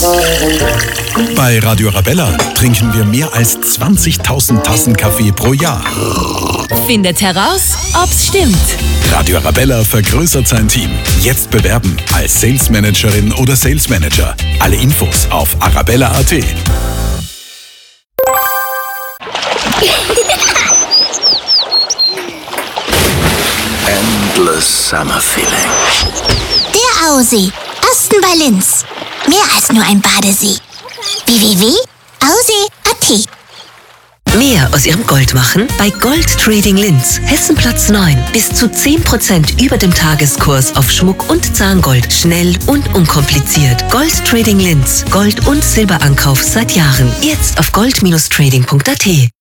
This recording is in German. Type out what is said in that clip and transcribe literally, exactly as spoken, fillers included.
Bei Radio Arabella trinken wir mehr als zwanzigtausend Tassen Kaffee pro Jahr. Findet heraus, ob's stimmt. Radio Arabella vergrößert sein Team. Jetzt bewerben als Sales Managerin oder Sales Manager. Alle Infos auf arabella punkt at. Endless summer feeling. Der Ausee, Osten bei Linz. Mehr als nur ein Badesee. w w w punkt ausee punkt at. Mehr aus Ihrem Gold machen bei Gold Trading Linz, Hessenplatz neun. Bis zu zehn Prozent über dem Tageskurs auf Schmuck und Zahngold. Schnell und unkompliziert. Gold Trading Linz. Gold- und Silberankauf seit Jahren. Jetzt auf gold Bindestrich trading punkt at.